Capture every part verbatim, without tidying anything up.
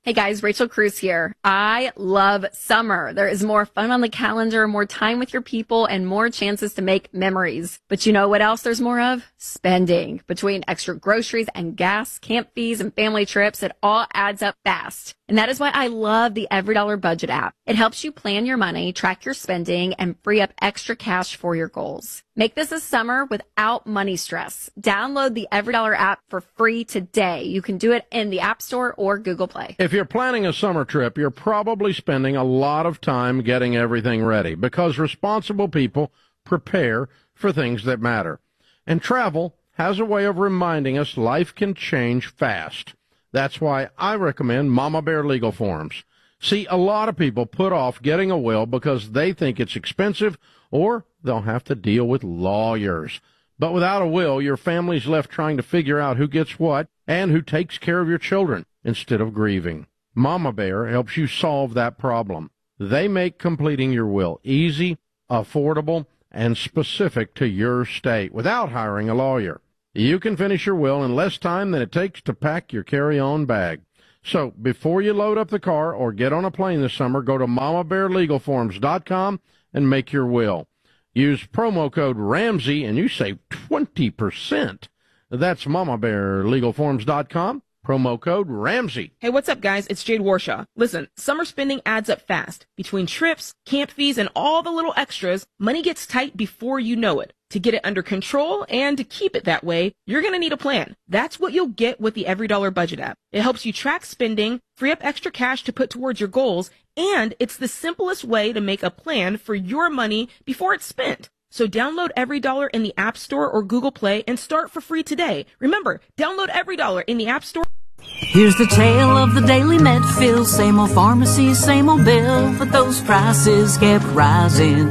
Hey guys, Rachel Cruz here. I love summer. There is more fun on the calendar, more time with your people, and more chances to make memories. But you know what else there's more of? Spending. Between extra groceries and gas, camp fees, and family trips, it all adds up fast. And that is why I love the Every Dollar Budget app. It helps you plan your money, track your spending, and free up extra cash for your goals. Make this a summer without money stress. Download the Every Dollar app for free today. You can do it in the App Store or Google Play. If you're planning a summer trip, you're probably spending a lot of time getting everything ready because responsible people prepare for things that matter. And travel has a way of reminding us life can change fast. That's why I recommend Mama Bear Legal Forms. See, a lot of people put off getting a will because they think it's expensive or they'll have to deal with lawyers. But without a will, your family's left trying to figure out who gets what and who takes care of your children instead of grieving. Mama Bear helps you solve that problem. They make completing your will easy, affordable, and specific to your state without hiring a lawyer. You can finish your will in less time than it takes to pack your carry-on bag. So before you load up the car or get on a plane this summer, go to mama bear legal forms dot com and make your will. Use promo code Ramsey and you save twenty percent. That's mama bear legal forms dot com. Promo code Ramsey. Hey, what's up, guys? It's Jade Warshaw. Listen, summer spending adds up fast. Between trips, camp fees, and all the little extras, money gets tight before you know it. To get it under control and to keep it that way, you're going to need a plan. That's what you'll get with the Every Dollar Budget app. It helps you track spending, free up extra cash to put towards your goals, and it's the simplest way to make a plan for your money before it's spent. So download Every Dollar in the App Store or Google Play and start for free today. Remember, download Every Dollar in the App Store. Here's the tale of the daily Medfill. Same old pharmacy, same old bill, but those prices kept rising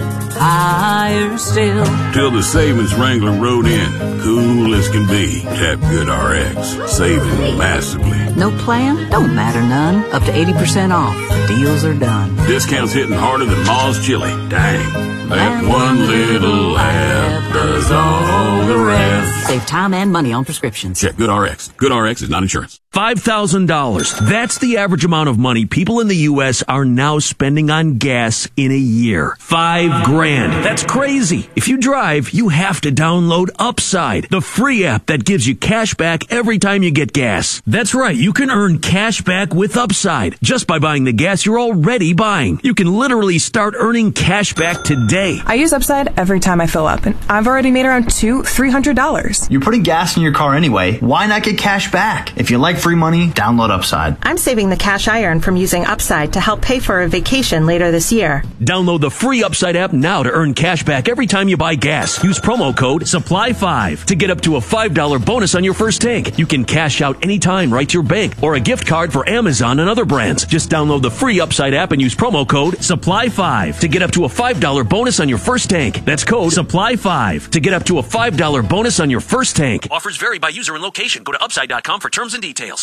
higher still. Till the savings Wrangler rode in, cool as can be. Tap Good R X, saving massively. No plan? Don't matter none. Up to eighty percent off. The deals are done. Discounts hitting harder than Ma's chili. Dang. That one little app does all the rest. Save time and money on prescriptions. Check Good R X. Good R X is not insurance. five thousand dollars. That's the average amount of money people in the U S are now spending on gas in a year. Five grand. That's crazy. If you drive, you have to download Upside, the free app that gives you cash back every time you get gas. That's right. You can earn cash back with Upside just by buying the gas you're already buying. You can literally start earning cash back today. I use Upside every time I fill up, and I've already made around two, three hundred dollars. You're putting gas in your car anyway. Why not get cash back? If you like free money, download Upside. I'm saving the cash I earn from using Upside to help pay for a vacation later this year. Download the free Upside app now to earn cash back every time you buy gas. Use promo code supply five to get up to a five dollar bonus on your first tank. You can cash out anytime right to your bank or a gift card for Amazon and other brands. Just download the free Upside app and use promo code supply five to get up to a five dollar bonus on your first tank. That's code supply five to get up to a five dollar bonus on your first tank. Offers vary by user and location. Go to upside dot com for terms and details.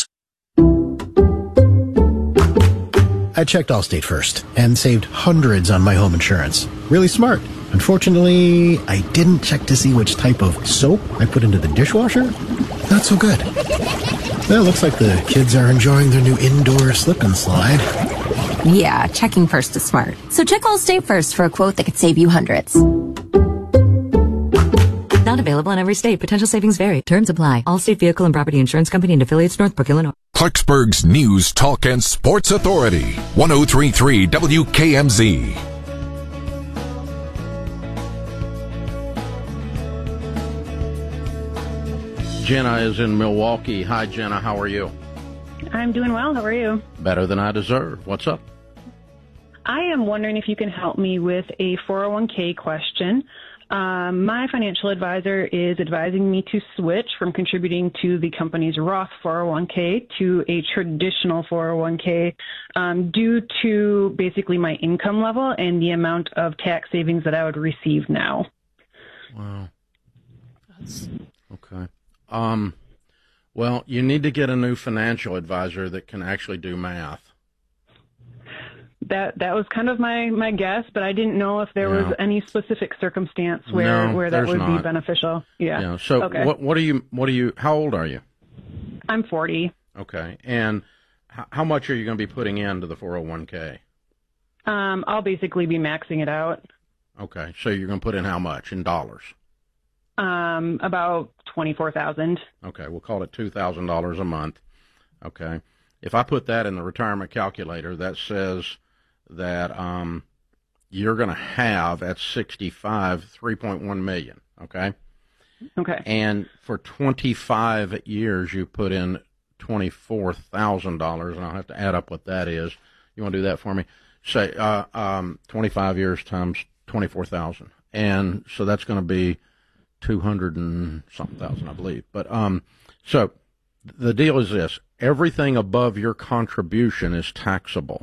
I checked Allstate first and saved hundreds on my home insurance. Really smart. Unfortunately, I didn't check to see which type of soap I put into the dishwasher. Not so good. Well, looks like the kids are enjoying their new indoor slip and slide. Yeah, checking first is smart. So check Allstate first for a quote that could save you hundreds. Not available in every state. Potential savings vary. Terms apply. Allstate Vehicle and Property Insurance Company and affiliates, Northbrook, Illinois. Clarksburg's News, Talk, and Sports Authority. one oh three point three W K M Z. Jenna is in Milwaukee. Hi, Jenna. How are you? I'm doing well. How are you? Better than I deserve. What's up? I am wondering if you can help me with a four oh one k question. Um, my financial advisor is advising me to switch from contributing to the company's Roth four oh one k to a traditional four oh one k um, due to basically my income level and the amount of tax savings that I would receive now. Wow. That's okay. Um, well, you need to get a new financial advisor that can actually do math. That that was kind of my, my guess, but I didn't know if there yeah. was any specific circumstance where, no, where that would not. be beneficial. Yeah. yeah. So okay. what what are you what are you how old are you? I'm forty. Okay. And How, how much are you going to be putting into the four oh one k? Um, I'll basically be maxing it out. Okay, so you're going to put in how much in dollars? Um, about twenty-four thousand. Okay, we'll call it two thousand dollars a month. Okay, if I put that in the retirement calculator, that says that um, you're going to have at sixty-five three point one million. Okay. Okay. And for twenty-five years, you put in twenty-four thousand dollars, and I'll have to add up what that is. You want to do that for me? Say uh, um, twenty-five years times twenty-four thousand, and so that's going to be two hundred and something thousand, I believe. But um, so the deal is this: everything above your contribution is taxable.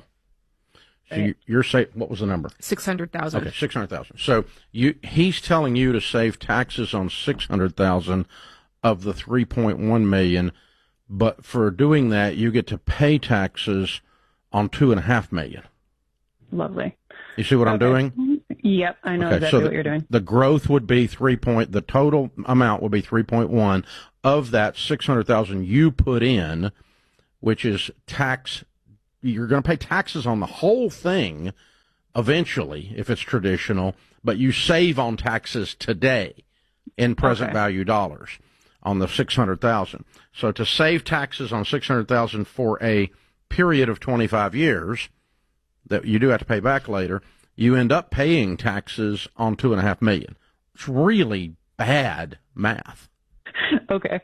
So you, you're saying, what was the number? Six hundred thousand. Okay, six hundred thousand. So you, he's telling you to save taxes on six hundred thousand of the three point one million, but for doing that, you get to pay taxes on two and a half million. Lovely. You see what okay. I'm doing? Yep, I know okay, exactly so the, what you're doing. The growth would be three point. The total amount would be three point one. Of that six hundred thousand you put in, which is tax. You're going to pay taxes on the whole thing eventually if it's traditional, but you save on taxes today in present okay. value dollars on the six hundred thousand. So to save taxes on six hundred thousand for a period of twenty-five years that you do have to pay back later, you end up paying taxes on two and a half million. It's really bad math. Okay.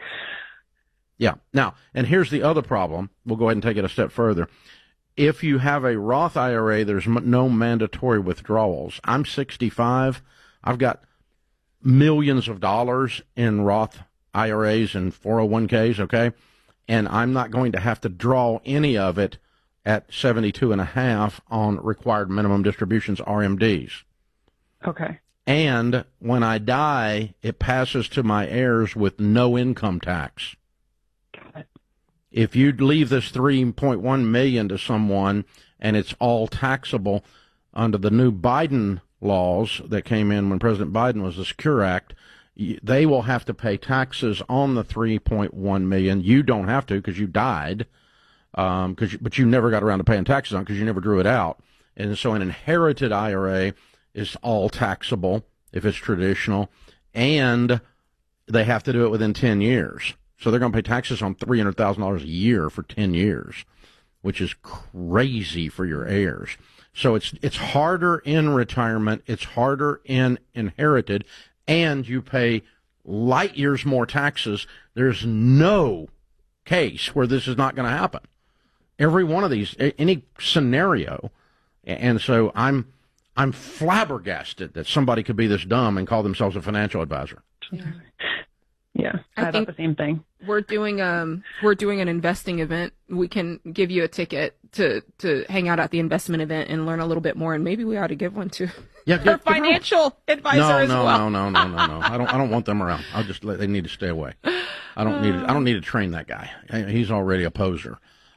Yeah. Now, and here's the other problem. We'll go ahead and take it a step further. If you have a Roth I R A, there's no mandatory withdrawals. I'm sixty-five. I've got millions of dollars in Roth I R As and four oh one k's, okay? And I'm not going to have to draw any of it at seventy-two and a half on required minimum distributions, R M Ds. Okay. And when I die, it passes to my heirs with no income tax. If you leave this three point one million dollars to someone and it's all taxable under the new Biden laws that came in when President Biden was the Secure Act, they will have to pay taxes on the three point one million dollars. You don't have to because you died, um, cause you, but you never got around to paying taxes on it because you never drew it out. And so an inherited I R A is all taxable if it's traditional, and they have to do it within ten years. So they're going to pay taxes on three hundred thousand dollars a year for ten years, which is crazy for your heirs. So it's it's harder in retirement, it's harder in inherited, and you pay light years more taxes. There's no case where this is not going to happen. Every one of these, any scenario, and so I'm I'm flabbergasted that somebody could be this dumb and call themselves a financial advisor. Yeah. Yeah, I, I think thought the same thing. We're doing um we're doing an investing event. We can give you a ticket to to hang out at the investment event and learn a little bit more, and maybe we ought to give one to yeah, our get, financial get advisor no, as no, well. No, no, no, no, no, no. I don't I don't want them around. I'll just let they need to stay away. I don't need I don't need to train that guy. He's already a poser.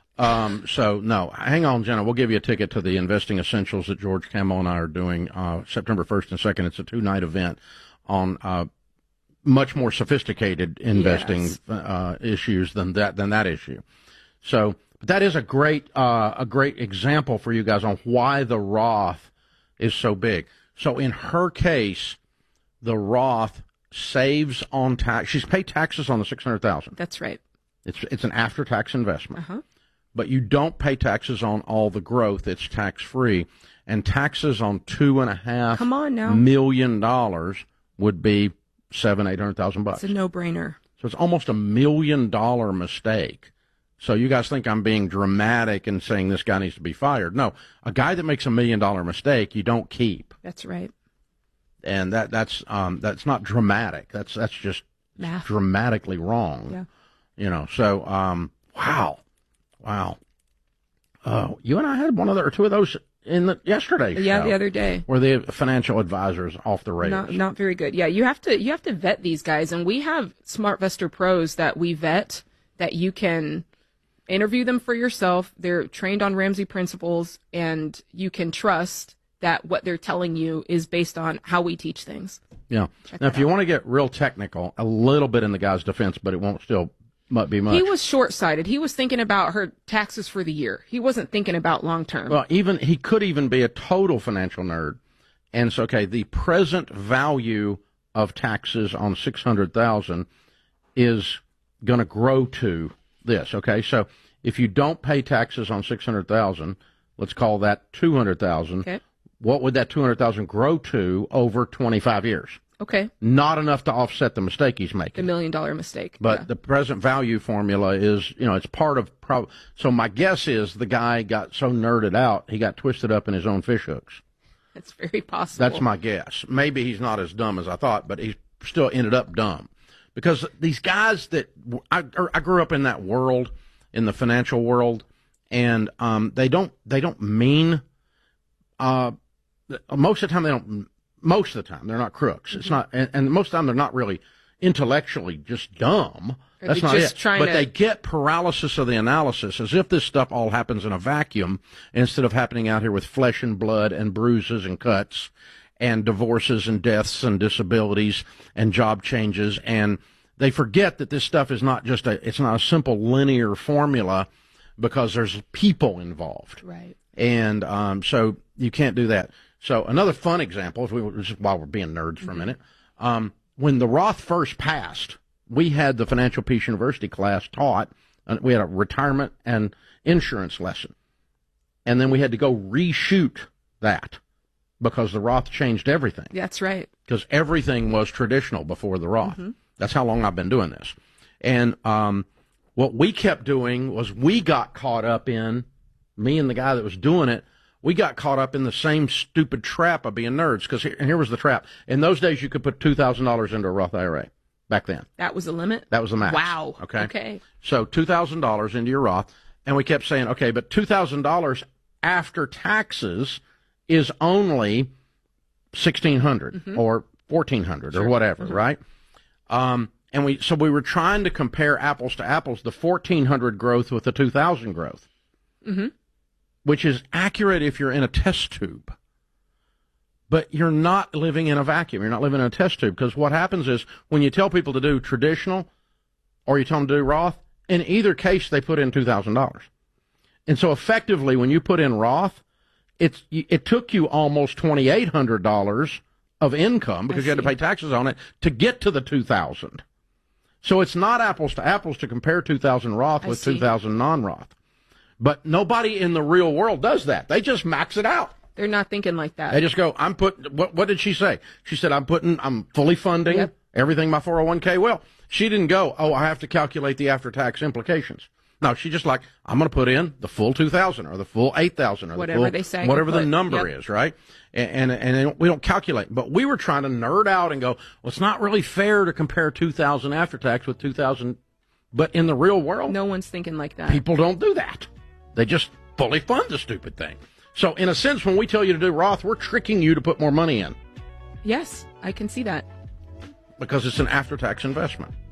Um, so no, hang on, Jenna. We'll give you a ticket to the Investing Essentials that George Campbell and I are doing uh, September first and second. It's a two night event on uh, much more sophisticated investing yes. uh, issues than that than that issue. So that is a great uh, a great example for you guys on why the Roth is so big. So in her case, the Roth saves on tax. She's paid taxes on the six hundred thousand. That's right. It's it's an after tax investment. Uh-huh. But you don't pay taxes on all the growth. It's tax-free. And taxes on two and a half Come on now. million dollars would be seven, eight hundred thousand bucks. It's a no-brainer. So it's almost a million dollar mistake. So you guys think I'm being dramatic and saying this guy needs to be fired. No, a guy that makes a million dollar mistake, you don't keep. That's right. And that that's um that's not dramatic. That's that's just Math. dramatically wrong. Yeah. You know, so um wow. Wow. Uh, you and I had one of the, or two of those in the yesterday. Yeah, show, the other day. Where the financial advisors off the rails. Not, not very good. Yeah, you have to you have to vet these guys, and we have SmartVestor pros that we vet that you can interview them for yourself. They're trained on Ramsey principles, and you can trust that what they're telling you is based on how we teach things. Yeah. Check now, if out. you want to get real technical, a little bit in the guy's defense, but it won't still might be much. He was short-sighted. He was thinking about her taxes for the year. He wasn't thinking about long-term. Well, even he could even be a total financial nerd. And so, okay, the present value of taxes on six hundred thousand is going to grow to this. Okay, so if you don't pay taxes on six hundred thousand, let's call that two hundred thousand. Okay. What would that two hundred thousand grow to over twenty-five years? Okay. Not enough to offset the mistake he's making. The million dollar mistake. But yeah. the present value formula is, you know, it's part of, pro- so my guess is the guy got so nerded out, he got twisted up in his own fishhooks. That's very possible. That's my guess. Maybe he's not as dumb as I thought, but he still ended up dumb. Because these guys that, I, I grew up in that world, in the financial world, and um, they don't, they don't mean, uh, most of the time they don't, most of the time they're not crooks. Mm-hmm. It's not, and, and most of the time they're not really intellectually just dumb. Are That's they not just it. trying but to... they get paralysis of the analysis, as if this stuff all happens in a vacuum instead of happening out here with flesh and blood and bruises and cuts and divorces and deaths and disabilities and job changes. And they forget that this stuff is not just a, it's not a simple linear formula because there's people involved. Right. And um, so you can't do that. So another fun example, if we, just while we're being nerds for mm-hmm. a minute, um, when the Roth first passed, we had the Financial Peace University class taught, uh, we had a retirement and insurance lesson. And then we had to go reshoot that because the Roth changed everything. That's right. Because everything was traditional before the Roth. Mm-hmm. That's how long I've been doing this. And um, what we kept doing was we got caught up in, me and the guy that was doing it, we got caught up in the same stupid trap of being nerds. Because here, and here was the trap. In those days, you could put two thousand dollars into a Roth I R A. Back then. That was the limit? That was the max. Wow. Okay. Okay. So two thousand dollars into your Roth. And we kept saying, okay, but two thousand dollars after taxes is only sixteen hundred dollars mm-hmm. or fourteen hundred dollars sure. or whatever, mm-hmm. right? Um, and we so we were trying to compare apples to apples, the fourteen hundred growth with the two thousand growth, mm-hmm. which is accurate if you're in a test tube. But you're not living in a vacuum. You're not living in a test tube, because what happens is when you tell people to do traditional or you tell them to do Roth, in either case they put in two thousand dollars. And so effectively when you put in Roth, it's it took you almost twenty-eight hundred dollars of income because you had to pay taxes on it to get to the two thousand dollars. So it's not apples to apples to compare two thousand Roth with two thousand non-Roth. But nobody in the real world does that. They just max it out. They're not thinking like that. They just go, I'm putting, what, what did she say? She said, I'm putting, I'm fully funding yep. everything my four oh one k will. She didn't go, oh, I have to calculate the after-tax implications. No, she just like, I'm going to put in the full two thousand or the full eight thousand or whatever the full, they say, whatever the put, number yep. is, right? And, and, and they don't, we don't calculate. But we were trying to nerd out and go, well, it's not really fair to compare two thousand after-tax with two thousand. But in the real world, no one's thinking like that. People don't do that. They just fully fund the stupid thing. So, in a sense, when we tell you to do Roth, we're tricking you to put more money in. Yes, I can see that. Because it's an after-tax investment.